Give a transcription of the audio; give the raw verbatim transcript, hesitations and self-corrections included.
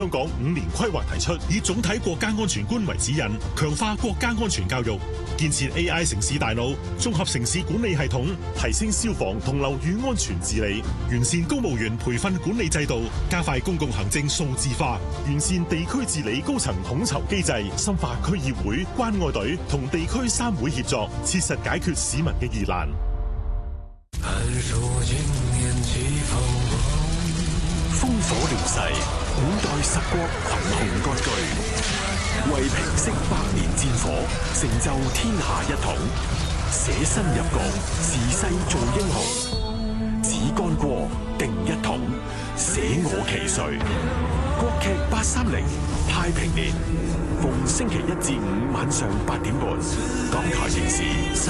香港五年規劃提出，以總體國家安全觀為指引，強化國家安全教育，建設 A I 城市大腦、綜合城市管理系統，提升消防同樓宇安全治理，完善公務員培訓管理制度，加快公共行政數字化，完善地區治理高層統籌機制，深化區議會、關愛隊同地區三會協作，切實解決市民嘅疑難。 烽火亂世，五代十國群雄割據，為平息百年戰火，成就天下一統，捨身入局，時勢做英雄，只干過定一統，捨我其誰。國劇八三零太平年，逢星期一至五晚上八點半，港台電視。